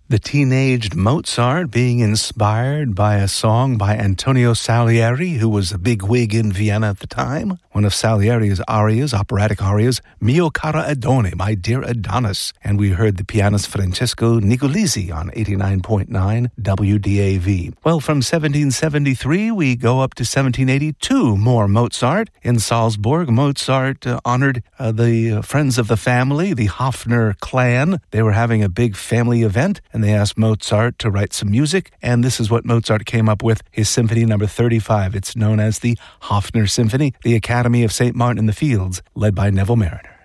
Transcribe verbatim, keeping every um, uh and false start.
The teenaged Mozart being inspired by a song by Antonio Salieri, who was a bigwig in Vienna at the time. One of Salieri's arias, operatic arias, Mio Caro Adone, My Dear Adonis. And we heard the pianist Francesco Nicolizi on eighty-nine point nine W D A V. Well, from seventeen seventy-three, we go up to seventeen eighty-two, more Mozart. In Salzburg, Mozart uh, honored uh, the uh, friends of the family, the Hofner clan. They were having a big family event, and they asked Mozart to write some music, and this is what Mozart came up with, his Symphony Number thirty-five. It's known as the Hofner Symphony, the Academy of Saint Martin in the Fields, led by Neville Mariner.